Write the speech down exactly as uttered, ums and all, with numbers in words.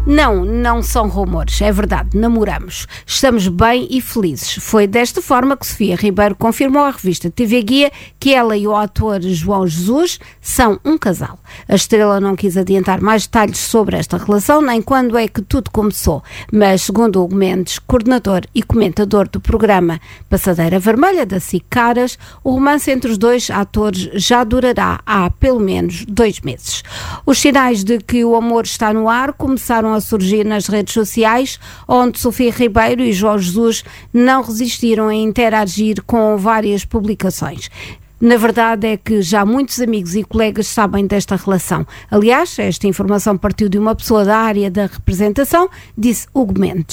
Não, não são rumores, é verdade, namoramos. Estamos bem e felizes. Foi desta forma que Sofia Ribeiro confirmou à revista T V Guia que ela e o ator João Jesus são um casal. A estrela não quis adiantar mais detalhes sobre esta relação, nem quando é que tudo começou. Mas, segundo Hugo Mendes, coordenador e comentador do programa Passadeira Vermelha, da SIC Caras, o romance entre os dois atores já durará há pelo menos dois meses. Os sinais de que o amor está no ar começaram a surgir nas redes sociais, onde Sofia Ribeiro e João Jesus não resistiram a interagir com várias publicações. Na verdade é que já muitos amigos e colegas sabem desta relação. Aliás, esta informação partiu de uma pessoa da área da representação, disse Hugo Mendes.